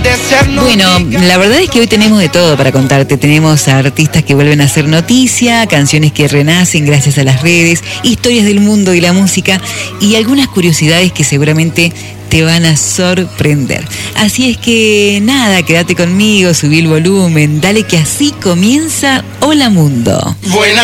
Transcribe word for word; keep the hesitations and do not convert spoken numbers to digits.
Bueno, la verdad es que hoy tenemos de todo para contarte. Tenemos a artistas que vuelven a hacer noticia, canciones que renacen gracias a las redes, historias del mundo y la música y algunas curiosidades que seguramente te van a sorprender. Así es que nada, quédate conmigo, subí el volumen, dale que así comienza Hola Mundo. Buenas